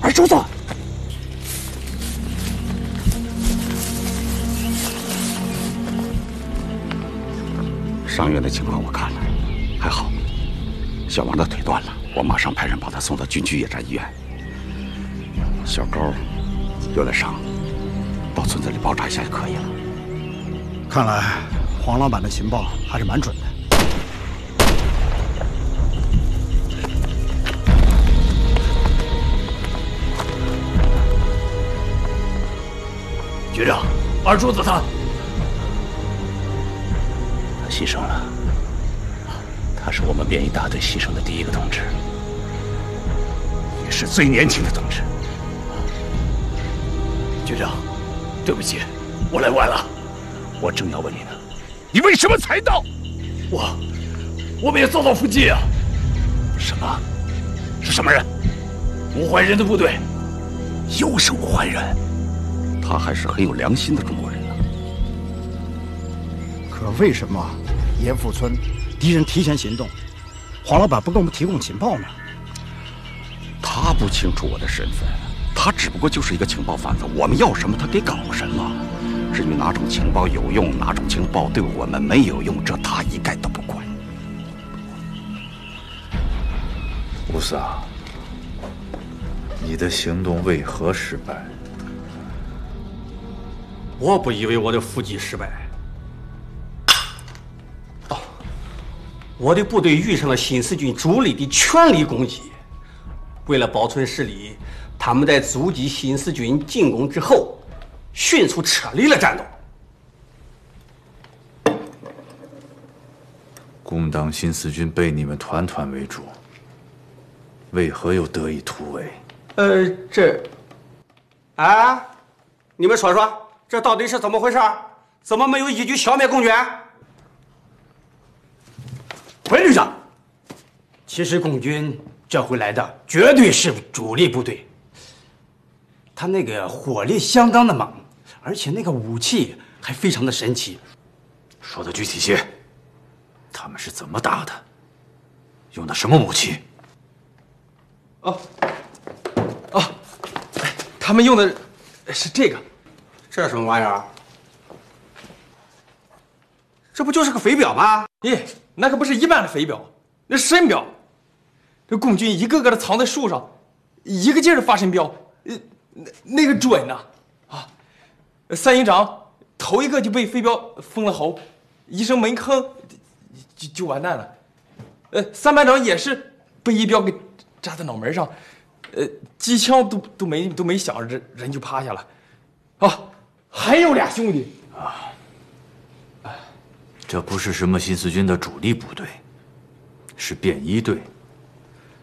二叔子，伤员的情况我看了，还好。小王的腿断了，我马上派人把他送到军区野战医院。小高有点伤，到村子里包扎一下就可以了。 看来黄老板的情报还是蛮准的。 局长，二柱子他牺牲了，他是我们便衣大队牺牲的第一个同志，也是最年轻的同志。 局长，对不起，我来晚了。 我正要问你呢，你为什么才到？ 我们也遭到伏击啊！ 什么？是什么人？ 吴怀仁的部队。 又是吴怀仁。 他还是很有良心的中国人呢。 可为什么严府村敌人提前行动，黄老板不给我们提供情报呢？ 他不清楚我的身份，他只不过就是一个情报贩子。我们要什么，他给搞什么。至于哪种情报有用，哪种情报对我们没有用，这他一概都不管。 吴萨，你的行动为何失败？ 我不以为我的伏击失败。我的部队遇上了新四军主力的全力攻击。为了保存实力，他们在阻击新四军进攻之后，迅速撤离了战斗。 攻党新四军被你们团团围住，为何又得以突围？ 你们说说。 这到底是怎么回事？怎么没有一举消灭共军？ 回旅长， 其实共军这回来的绝对是主力部队，他那个火力相当的猛，而且那个武器还非常的神奇。 说的具体些，他们是怎么打的？用的什么武器？ 他们用的是这个。 这是什么玩意儿？这不就是个飞镖吗？ 耶，那可不是一般的飞镖，那是神镖。这共军一个个的藏在树上，一个劲儿的发神镖，那个准呐！三营长头一个就被飞镖封了喉，一声闷哼，就完蛋了。三班长也是被一镖给扎在脑门上，机枪都没响，人就趴下了。还有俩兄弟这不是什么新四军的主力部队，是便衣队。